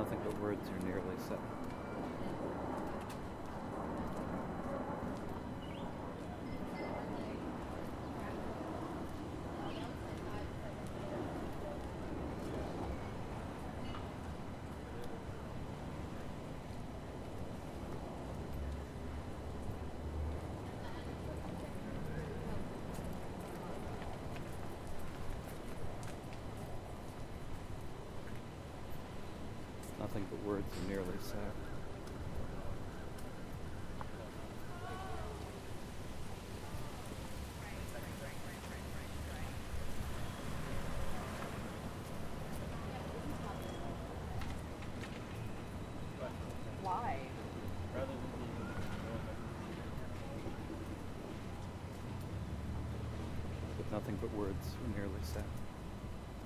nothing but words are nearly said. Nothing but words are nearly said. Why? But nothing but words are nearly said.